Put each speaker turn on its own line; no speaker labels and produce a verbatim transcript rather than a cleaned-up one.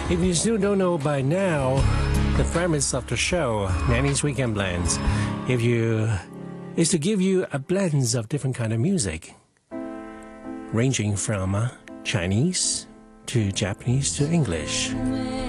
If you still don't know by now, the premise of the show, Nanny's Weekend Blends, if you is to give you a blends of different kind of music, ranging from uh, Chinese to Japanese to English.